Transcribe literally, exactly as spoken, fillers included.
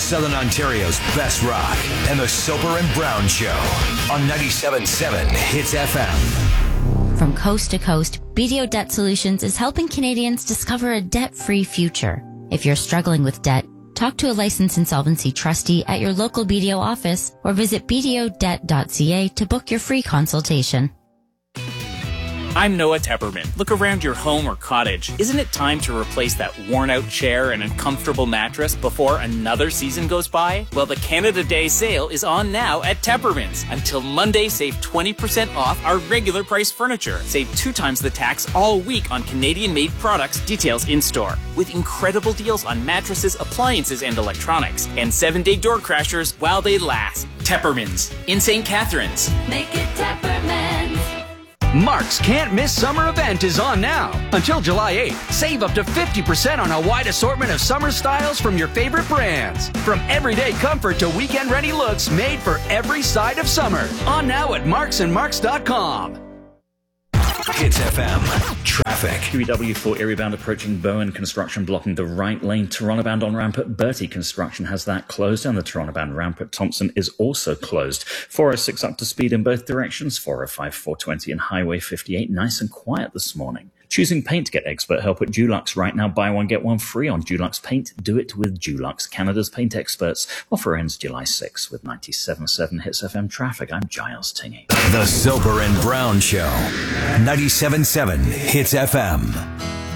Southern Ontario's best rock and the Soper and Brown Show on ninety-seven point seven Hits F M. From coast to coast, B D O Debt Solutions is helping Canadians discover a debt-free future. If you're struggling with debt, talk to a licensed insolvency trustee at your local B D O office or visit b d o debt dot c a to book your free consultation. I'm Noah Tepperman. Look around your home or cottage. Isn't it time to replace that worn-out chair and uncomfortable mattress before another season goes by? Well, the Canada Day sale is on now at Tepperman's. Until Monday, save twenty percent off our regular price furniture. Save two times the tax all week on Canadian-made products. Details in-store. With incredible deals on mattresses, appliances, and electronics. And seven-day door crashers while they last. Tepperman's in Saint Catharines. Make it Tepperman's. Mark's Can't Miss Summer event is on now. Until July eighth, save up to fifty percent on a wide assortment of summer styles from your favorite brands. From everyday comfort to weekend-ready looks made for every side of summer. On now at marks and marks dot com. Hits F M. Traffic. Q E W for Erie bound approaching Bowen. Construction blocking the right lane. Toronto bound on ramp at Bertie. Construction has that closed, and the Toronto bound ramp at Thompson is also closed. four oh six up to speed in both directions. four oh five, four twenty and Highway fifty-eight. Nice and quiet this morning. Choosing paint? Get expert help at Dulux right now. Buy one, get one free on Dulux Paint. Do it with Dulux, Canada's paint experts. Offer ends July sixth with ninety-seven point seven Hits F M traffic. I'm Giles Tingey. The Soper and Brown Show. ninety-seven point seven Hits F M.